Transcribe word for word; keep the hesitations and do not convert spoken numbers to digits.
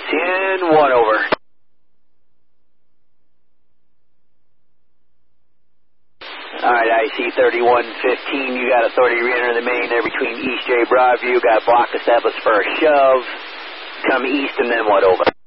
ten one over. All right, I C thirty-one fifteen, you got authority to re-enter the main there between East J Broadview. Got block established for a shove. Come east and then what over?